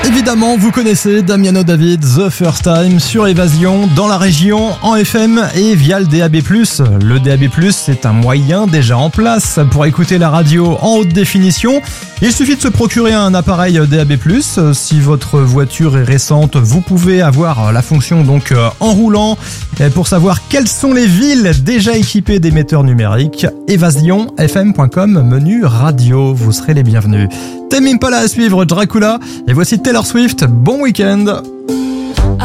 Évidemment, vous connaissez Damiano David, The First Time sur Évasion, dans la région, en FM et via le DAB+. Le DAB+, c'est un moyen déjà en place pour écouter la radio en haute définition. Il suffit de se procurer un appareil DAB+. Si votre voiture est récente, vous pouvez avoir la fonction donc en roulant. Pour savoir quelles sont les villes déjà équipées d'émetteurs numériques, évasionfm.com, menu radio, vous serez les bienvenus. Tame Impala à suivre, Dracula, et voici Taylor Swift, bon week-end.